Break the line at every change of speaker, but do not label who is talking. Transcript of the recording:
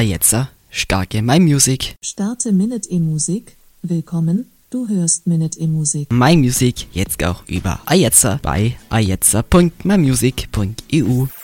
Ajetzer, starke My Music.
Starte Minute E-Musik. Willkommen, du hörst Minute E-Musik.
My Music jetzt auch über Ajetzer bei ajetzer.mymusic.eu.